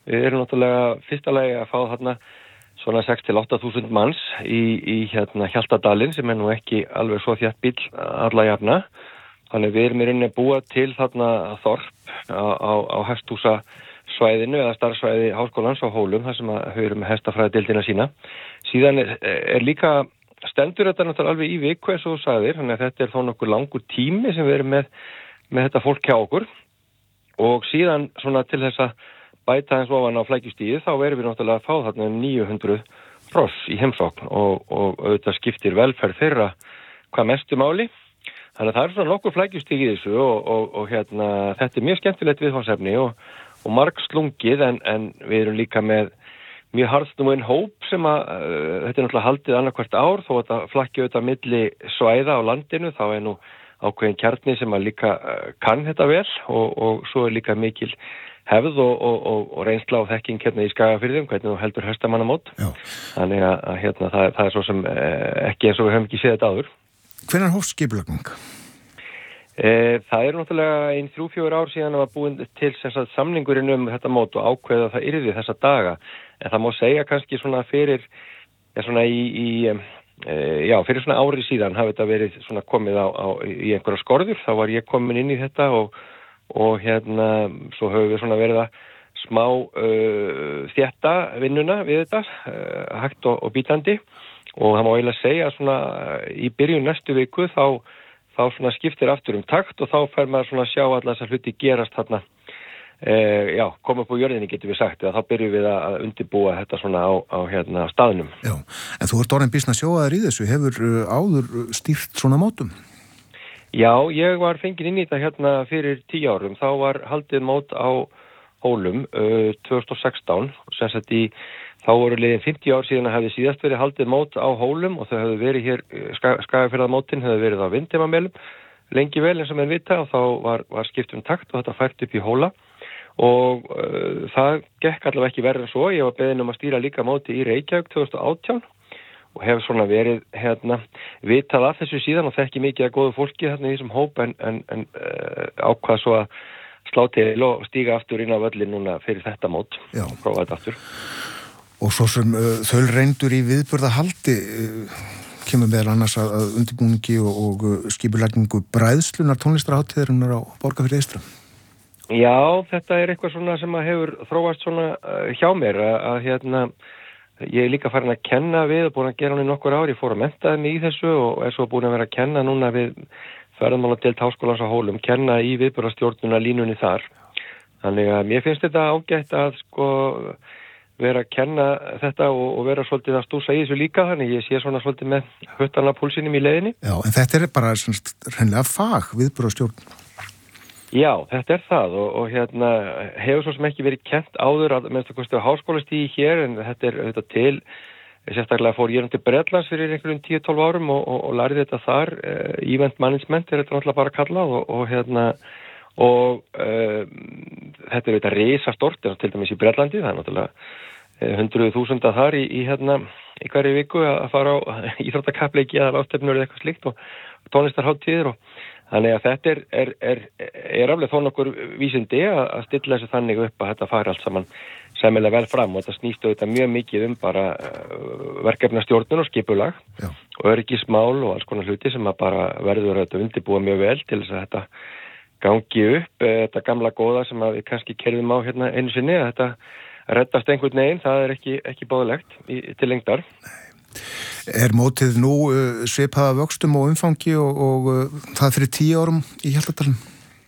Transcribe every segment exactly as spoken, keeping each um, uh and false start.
Við erum náttúrulega fyrsta lagi að fá þarna svona sex til átta þúsund manns í, í hérna Hjaltadalinn sem er nú ekki alveg svo þétt bíll alla jafna. Þannig við erum í rauninni að búa til þarna þorp á, á, á hesthúsasvæðinu eða starfsvæði Háskólans á Hólum þar sem að þau eru með hestafræðadeildina sína. Síðan er, er líka stendur þetta náttúrulega alveg í viku eins og þú sagðir, þannig að þetta er þó nokkuð langur tími sem við erum með, með þetta fólk hjá okkur og síðan svona til þess að bæta eins ofan á flækjustíði, þá erum við náttúrulega að fá þarna um níu hundruð hross í heimsókn og, og auðvitað skiptir velferð þeirra hvað mestu máli. Þannig að það er svona nokkur flækjustíð í þessu og, og, og hérna, þetta er mjög skemmtilegt viðfangsefni og, og margslungið en, en við erum líka með mjög harðsnúinn hóp sem að, uh, þetta er náttúrulega haldið annarkvart ár, þó að þetta flækja auðvitað milli svæða á landinu, þá er nú ákveðin kjarni sem að líka uh, kann þetta vel og, og svo er líka mikil hefð og, og, og, og reynsla og þekking hérna í Skagafirðum, hvernig þú heldur hestamannamót. Þannig að, að hérna, það, það er svo sem eh, ekki eins og við höfum ekki séð þetta áður. Hvenær hófst skipulagning? Eh, það er náttúrulega einn þrjú, fjögur ár síðan að var búin til sem sagt, samningurinn um þetta mót og ákveða það yrði þessa daga. En það má segja kannski svona fyrir, ja, svona í, í eh, já, fyrir svona ári síðan hafi þetta verið svona komið á, á, í einhverja skorður. Þá var ég komin inn í þetta og og hérna svo höfum við svona verið að smá uh, þétta vinnuna við þetta uh, hægt og, og bítandi og það má eiginlega segja svona uh, í byrjun næstu viku þá, þá svona skiptir aftur um takt og þá fer maður svona að sjá alla þessar hluti gerast þarna uh, já, koma upp á jörðinni getur við sagt eða þá byrjum við að undirbúa þetta svona á, á hérna staðnum. Já, en þú ert orðin býsna sjóaður í þessu, hefur uh, áður stýrt svona mótum? Já, ég var fenginn inn í þetta hérna fyrir tíu árum. Þá var haldið mót á Hólum uh, tvö þúsund og sextán. Sem sagt í, þá voru liðin fimmtíu ár síðan að hefði síðast verið haldið mót á Hólum og þau hefðu verið hér, Skagafjarðarmótin hefðu verið á Vindheimamelum lengi vel eins og menn vita og þá var, var skipt um takt og þetta fært upp í Hóla og uh, það gekk allavega ekki verið en svo. Ég var beðinn um að stýra líka móti í Reykjavík tvö þúsund og átján og hef svona verið hérna vitað af þessu síðan og þekki mikið að góðu fólki þarna í þessum hóp en, en, en uh, ákvað svo að slá til og stíga aftur inn á völlin núna fyrir þetta mót Já. og prófa þetta aftur. Og svo sem uh, þau reyndur í viðburðahaldi uh, kemur meðal annars að, að undirbúningi og, og uh, skipulagningu bræðslunar tónlistarhátíðarinnar á Borgarfirði eystra. Já, þetta er eitthvað svona sem að hefur þróast svona uh, hjá mér að, að hérna ég er líka farin að kenna við og búin að gera hann í nokkur ár. Ég fór að menntaði mig í þessu og er svo búin að vera að kenna núna við ferðamáladeild Háskólans á Hólum, kenna í viðburðarstjórnuna línunni þar. Þannig að mér finnst þetta ágætt að sko vera að kenna þetta og, og vera svolítið að stúsa í þessu líka, þannig ég sé svona svolítið með huttana púlsinum í leiðinni. Já, en þetta er bara hreinlega fag viðburðarstjórn. Já, þetta er það og, og hérna hefur svo sem ekki verið kent áður að minnst að kosti á háskólastígi hér en þetta er auðvitað til, sérstaklega fór ég til Bretlands fyrir einhverjum tíu til tólf árum og, og, og lærði þetta þar, uh, event management er þetta náttúrulega bara kallað og, og hérna og uh, þetta er auðvitað risastort, til dæmis í Bretlandi, það er náttúrulega hundruð þúsunda þar í, í hérna í hverju viku að fara á íþróttakapleiki eða ráðstefnur eða eitthvað slíkt og tónlistarhátíðir og þannig að þetta er, er, er, er aflega þó nokkur vísindi að stilla þessu þannig upp að þetta fari allt saman sæmilega vel fram og þetta snýst auðvitað mjög mikið um bara verkefnastjórnun og skipulag Já. Og öryggismál og alls konar hluti sem að bara verður að undirbúa mjög vel til þess að þetta gangi upp, þetta gamla góða sem að við kannski kerðum á hérna einu sinni að þetta reddast einhvern veginn, það er ekki, ekki báðilegt í, til lengdar. Er mótið nú uh, svipaða vöxtum og umfangi og, og uh, það fyrir tíu árum í Hjaltadalnum?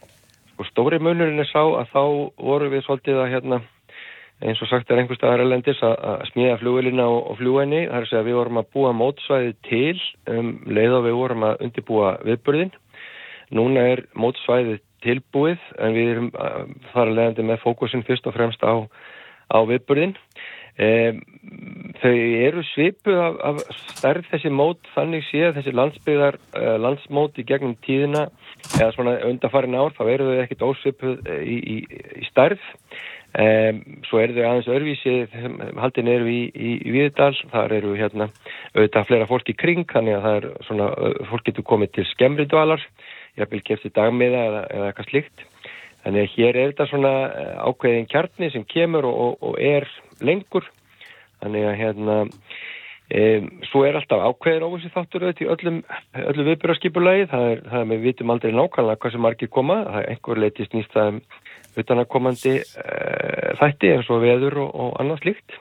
Og stóri munurinn er sá að þá voru við svolítið að hérna, eins og sagt er einhvers staðar erlendis að, að smíða flugvélina og, og fljúghenni. Það er að segja að við vorum að búa mótsvæðið til um leið og við vorum að undirbúa viðburðinn. Núna er mótsvæðið tilbúið en við erum uh, þar að leiðandi með fókusinn fyrst og fremst á, á viðburðinn. Um, þau eru svipuð af, af stærð þessi mót þannig séð þessi landsbyggðar uh, landsmót í gegnum tíðina eða svona undanfarin ár þá eru þau ekkit ósvipuð uh, í, í, í stærð um, svo eru þau aðeins öðruvísi haldin eru í, í, í Víðidal þar eru hérna auðvitað flera fólk í kring þannig að það er svona uh, fólk getur komið til skemmri dvalar jafnvel keypt í dagmiða eða, eða eitthvað slíkt Þannig að hér er þetta svona ákveðin kjarni sem kemur og, og, og er lengur. Þannig að hérna, e, svo er alltaf ákveðin óvissu þáttur auðvitað í öllum, öllum viðburðarskipulagi. Það er, það er, við vitum aldrei nákvæmlega hvað sem margir koma. Það er einhver leyti snýst það um utanaðkomandi e, þætti eins og veður og, og annað slíkt.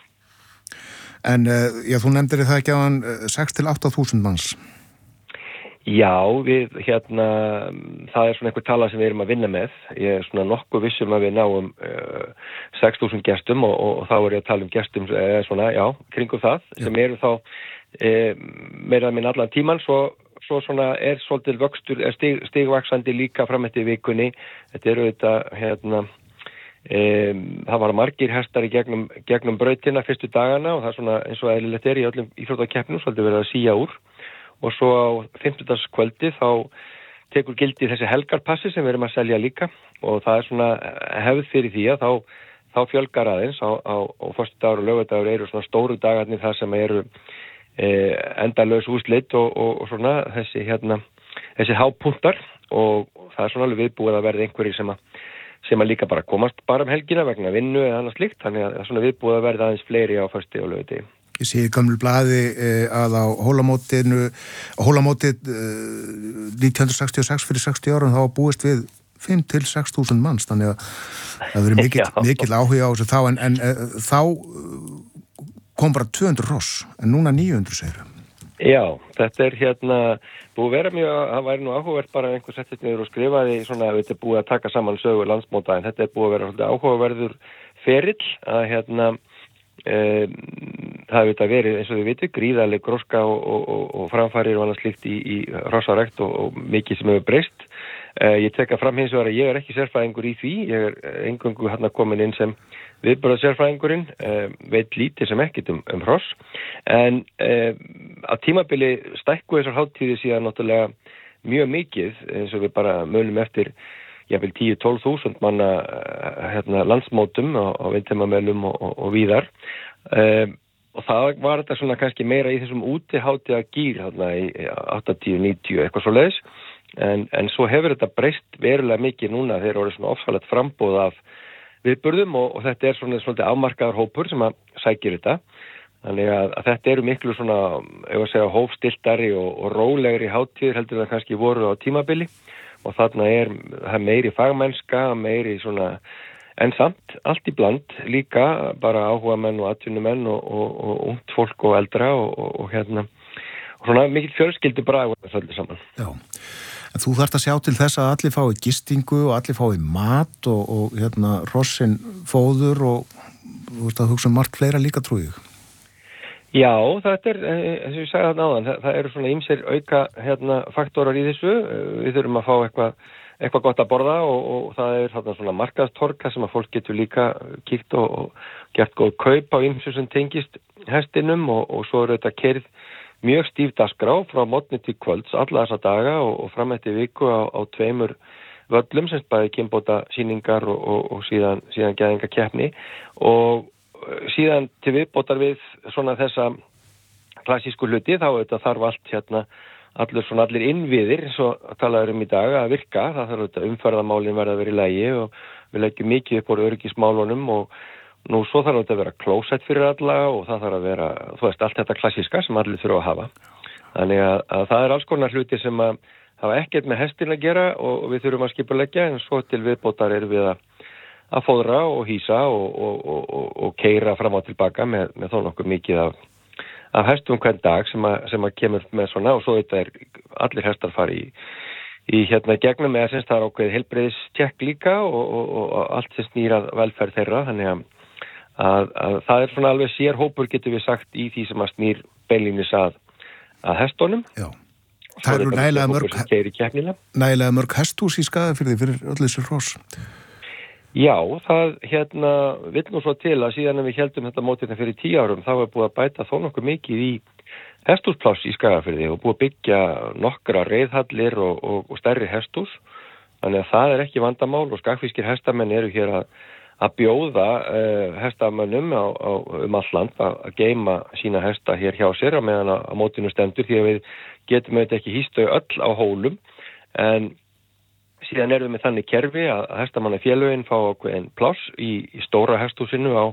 En já, þú nefndir það ekki á hann sex til átta þúsund manns. Já, við hérna, það er svona einhver tala sem við erum að vinna með. Ég er svona nokkuð vissum að við náum uh, sex þúsund gestum og, og, og þá er ég að tala um gestum eða svona, já, kringum það, já. Sem eru þá eh, meira minn allan tíman, svo, svo svona er svolítið vöxtur, er stig, stigvaxandi líka fram eftir vikunni. Þetta eru þetta, hérna, Um, það var margir hestar í gegnum, gegnum brautina fyrstu dagana og það er svona eins og eðlilegt er í öllum íþróttakeppnum svolítið verið að síja úr og svo á fimmtudagskvöldi þá tekur gildi þessi helgarpassi sem við erum að selja líka og það er svona hefð fyrir því að þá, þá fjölgar aðeins á, á, á föstudagur og laugardagur eru svona stóru dagarnir þar sem eru e, endalaus úrslit og, og, og svona þessi hérna þessi hápunktar og það er svona alveg viðbúið að verða einhverjir sem að sem að líka bara komast bara um helgina vegna vinnu eða annað slíkt, þannig að það er svona viðbúið að verða aðeins fleiri á föstu og laugardegi. Ég sé í gömlu blaði eh, að á Hólamótinu, Hólamótið eh, nítján hundruð sextíu og sex fyrir sextíu árum þá búist við fimm til sex þúsund manns, þannig að það verið mikill, mikill áhuga á þessu þá, en, en eh, þá kom bara tvö hundruð hross, en núna níu hundruð segir. Já, þetta er hérna búið að vera mjög, það væri nú áhugavert bara einhver settist niður og skrifaði svona að þetta er búið að taka saman sögu landsmóta en þetta er búið að vera svolítið áhugaverður ferill að hérna e, það hefur þetta verið eins og þið vitið gríðarleg gróska og, og, og, og framfærir og annað slíkt í, í hrossarækt og, og mikið sem hefur breyst. E, ég tek að fram hins vegar að ég er ekki sérfræðingur í því, ég er eingöngu hérna komin inn sem viðburða sérfræðingurinn, eh, veit lítið sem ekkert um, um hross, en eh, að tímabili stækku þessar hátíðir síðan náttúrulega mjög mikið, eins og við bara mölum eftir jafnvel tíu til tólf þúsund manna hérna, landsmótum á, á vindheimamelum og, og, og víðar. Eh, og það var þetta svona kannski meira í þessum útihátíða gír hérna í áttatíu, níutíu, eitthvað svo leiðis, en, en svo hefur þetta breyst verulega mikið núna þegar orðið svona ofsalegt frambóð af viðburðum og, og þetta er svona svolítið afmarkaður hópur sem að sækir þetta. Þannig að, að þetta eru miklu svona, ef að segja, hófstiltari og, og rólegri hátíðir heldur það kannski voru á tímabili og þarna er, er meiri fagmennska, meiri svona, en samt allt í bland líka bara áhuga menn og atvinnumenn og, og, og ungt fólk og eldra og, og, og hérna, og svona mikill fjölskyldu bragur þessu öllu saman. Já. En þú þarft að sjá til þess að allir fái gistingu og allir fái mat og, og hérna hrossin fóður og þú veist að hugsa um margt fleira líka trúið. Já, þetta er, eins og ég sagði þarna áðan, það, það eru svona ýmsir auka hérna faktorar í þessu. Við þurfum að fá eitthvað, eitthvað gott að borða og, og það er þarna svona markaðstorka sem að fólk getur líka kíkt og, og gert góð kaup á ýmsu sem tengist hestinum og, og svo eru þetta kerið mjög stíf dagskrá frá morgni til kvölds alla þessa daga og, og fram eftir viku á, á tveimur völlum sem bæði kynbóta sýningar og, og, og síðan, síðan gæðingakeppni og síðan til viðbótar við svona þessa klassísku hluti þá þetta þarf allt hérna allur svona allir innviðir svo talaður um í dag að virka, það þarf þetta umferðamálin verða að vera í lagi og við leggjum mikið upp úr öryggismálunum og nú svo þarf þetta að vera klósett fyrir alla og það þarf að vera, þú veist, allt þetta klassíska sem allir þurfa að hafa. Þannig að, að það er alls konar hluti sem að hafa ekkert með hestin að gera og við þurfum að skipuleggja en svo til viðbótar erum við að, að fóðra og hýsa og, og, og, og, og keyra fram og tilbaka með, með þó nokkuð mikið af, af hestum hvern dag sem að, sem að kemur með svona og svo þetta er allir hestar fari í, í hérna gegnum eða semst það er ákveðið heilbrigðistjekk líka og, og, og, og allt sem snýr að velferð þeirra, þannig að Að, að það er svona alveg sér hópur getur við sagt í því sem að snýr beinlínis að, að hestunum. Já, það eru nægilega mörg, nægilega mörg hesthús í Skagafirði fyrir öll þessi hross. Já, það hérna vill nú svo til að síðan en við heldum þetta mótið fyrir tíu árum þá er búið að bæta þó nokkuð mikið í hesthúspláss í Skagafirði og búið að byggja nokkra reiðhallir og, og, og stærri hesthús. Þannig að það er ekki vandamál og skagfirskir hestamenn eru hér að að bjóða uh, hestamönnum á, á, um all land að, að geyma sína hesta hér hjá sér á meðan að, að mótinu stendur því að við getum auðvitað ekki hýst þau öll á hólum en síðan erum við með þannig kerfi að hestamannafélögin fá ákveðin pláss í, í stóra hesthúsinu á